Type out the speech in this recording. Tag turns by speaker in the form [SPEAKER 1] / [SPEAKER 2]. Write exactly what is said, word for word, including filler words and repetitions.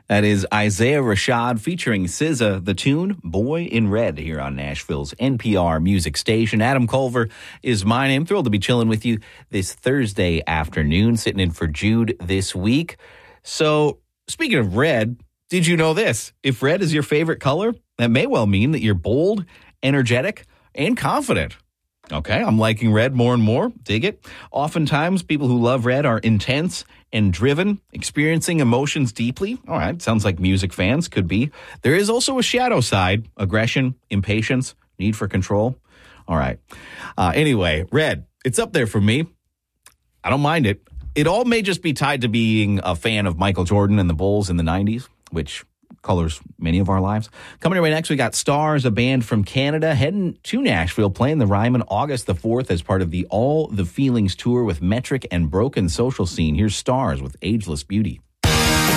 [SPEAKER 1] That is Isaiah Rashad featuring S Z A, the tune Boy in Red here on Nashville's N P R music station. Adam Culver is my name. Thrilled to be chilling with you this Thursday afternoon, sitting in for Jude this week. So, speaking of red, did you know this? If red is your favorite color, that may well mean that you're bold, energetic, and confident. Okay, I'm liking red more and more. Dig it. Oftentimes, people who love red are intense and driven, experiencing emotions deeply. All right, sounds like music fans could be. There is also a shadow side, aggression, impatience, need for control. All right. Uh, anyway, red, it's up there for me. I don't mind it. It all may just be tied to being a fan of Michael Jordan and the Bulls in the nineties, which colors many of our lives. Coming your way next, we got Stars, a band from Canada, heading to Nashville, playing the Ryman August the fourth as part of the All the Feelings tour with Metric and Broken Social Scene. Here's Stars with Ageless Beauty.